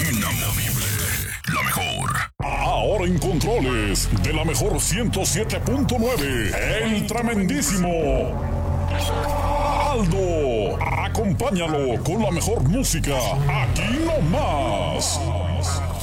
inamovible, la mejor. Ahora en controles de la mejor 107.9, el tremendísimo Aldo. Acompáñalo con la mejor música, aquí nomás.